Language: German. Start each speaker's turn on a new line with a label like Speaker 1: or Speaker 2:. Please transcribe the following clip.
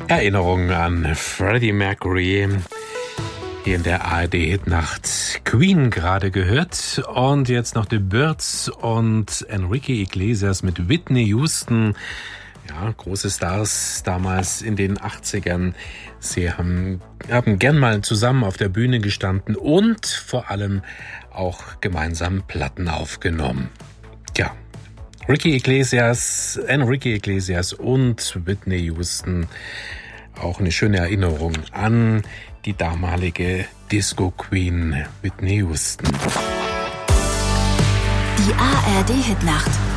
Speaker 1: Erinnerungen an Freddie Mercury. Hier in der ARD-Hitnacht Queen gerade gehört. Und jetzt noch The Byrds und Enrique Iglesias mit Whitney Houston. Ja, große Stars damals in den 80ern. Sie haben gern mal zusammen auf der Bühne gestanden und vor allem auch gemeinsam Platten aufgenommen. Ja, Enrique Iglesias und Whitney Houston. Auch eine schöne Erinnerung an die damalige Disco-Queen Whitney Houston.
Speaker 2: Die ARD-Hitnacht.